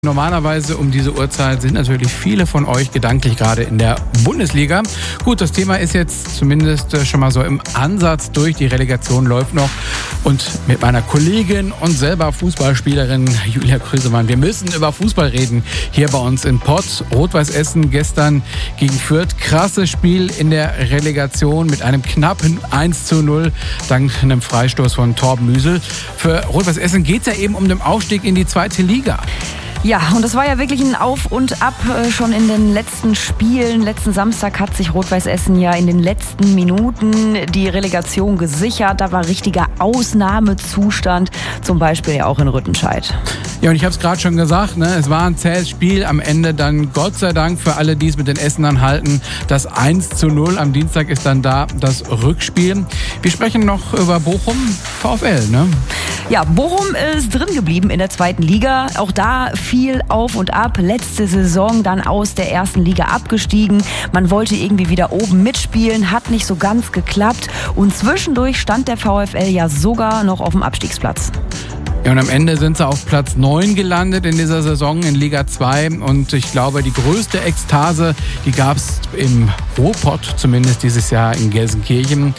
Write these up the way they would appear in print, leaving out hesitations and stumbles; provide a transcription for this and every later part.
Normalerweise um diese Uhrzeit sind natürlich viele von euch gedanklich gerade in der Bundesliga. Gut, das Thema ist jetzt zumindest schon mal so im Ansatz durch. Die Relegation läuft noch. Und mit meiner Kollegin und selber Fußballspielerin Julia Krüsemann, wir müssen über Fußball reden. Hier bei uns in Pott. Rot-Weiß Essen gestern gegen Fürth. Krasses Spiel in der Relegation mit einem knappen 1:0 dank einem Freistoß von Torben Müsel. Für Rot-Weiß Essen geht es ja eben um den Aufstieg in die zweite Liga. Ja, und das war ja wirklich ein Auf und Ab schon in den letzten Spielen. Letzten Samstag hat sich Rot-Weiß Essen ja in den letzten Minuten die Relegation gesichert. Da war richtiger Ausnahmezustand, zum Beispiel ja auch in Rüttenscheid. Ja, und ich habe es gerade schon gesagt, es war ein zähes Spiel. Am Ende dann Gott sei Dank für alle, die es mit den Essenern halten, das 1:0. Am Dienstag ist dann da das Rückspiel. Wir sprechen noch über Bochum, VfL, ne? Ja, Bochum ist drin geblieben in der zweiten Liga. Auch da viel auf und ab. Letzte Saison dann aus der ersten Liga abgestiegen. Man wollte irgendwie wieder oben mitspielen, hat nicht so ganz geklappt. Und zwischendurch stand der VfL ja sogar noch auf dem Abstiegsplatz. Ja, und am Ende sind sie auf Platz 9 gelandet in dieser Saison in Liga 2. Und ich glaube, die größte Ekstase, die gab es im Ruhrpott, zumindest dieses Jahr in Gelsenkirchen.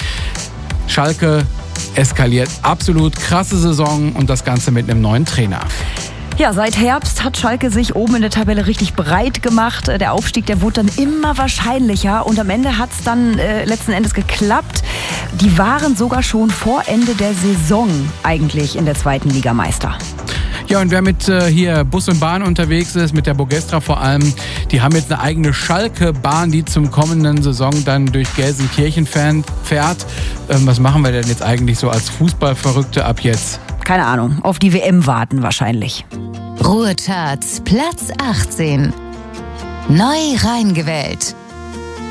Schalke eskaliert. Absolut krasse Saison und das Ganze mit einem neuen Trainer. Ja, seit Herbst hat Schalke sich oben in der Tabelle richtig breit gemacht. Der Aufstieg, der wurde dann immer wahrscheinlicher und am Ende hat es dann letzten Endes geklappt. Die waren sogar schon vor Ende der Saison eigentlich in der zweiten Liga Meister. Ja, und wer mit hier Bus und Bahn unterwegs ist, mit der Bogestra vor allem, die haben jetzt eine eigene Schalke-Bahn, die zum kommenden Saison dann durch Gelsenkirchen fährt. Was machen wir denn jetzt eigentlich so als Fußballverrückte ab jetzt? Keine Ahnung, auf die WM warten wahrscheinlich. Ruhrcharts Platz 18. Neu reingewählt.